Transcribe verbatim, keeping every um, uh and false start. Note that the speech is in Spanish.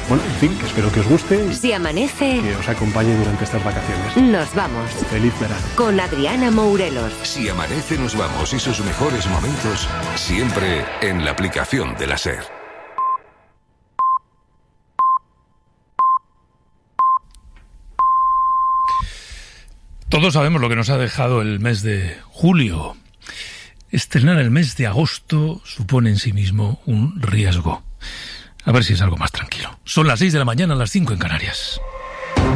Bueno, en fin, que espero que os guste. Si amanece, que os acompañe durante estas vacaciones. Nos vamos. Feliz verano. Con Adriana Mourelos. Si amanece, nos vamos y sus mejores momentos siempre en la aplicación de la SER. Todos sabemos lo que nos ha dejado el mes de julio. Estrenar el mes de agosto supone en sí mismo un riesgo. A ver si es algo más tranquilo. Son las seis de la mañana, las cinco en Canarias.